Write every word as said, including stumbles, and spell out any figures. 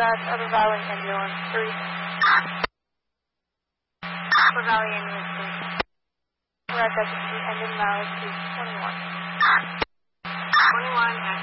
Dispatch, Upper Valley Ambulance three. Upper Valley Ambulance three. Red Deputy, ending mileage is twenty-one. twenty-one,